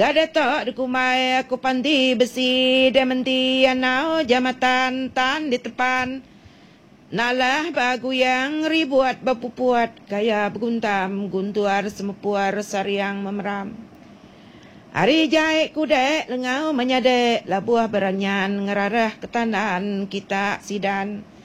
Gada tok dikumai aku panti besi dan menti anau jamatan tan di depan. Nalah bagu yang ribuat berpupuat kaya berguntam guntuar semepuar sariang memeram. Hari jahit kudek lengau menyadek labuah beranyan ngerarah ketandan kita sidan.